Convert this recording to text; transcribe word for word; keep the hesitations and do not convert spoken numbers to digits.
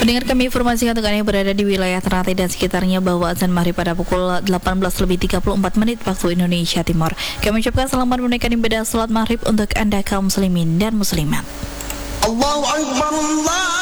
Pendengar, kami informasikan untuk Anda yang berada di wilayah Ternate dan sekitarnya bahwa azan maghrib pada pukul delapan belas lebih tiga puluh empat menit waktu Indonesia Timur. Kami ucapkan selamat menunaikan ibadah salat maghrib untuk Anda kaum muslimin dan muslimat. Allahu Akbar, Allah.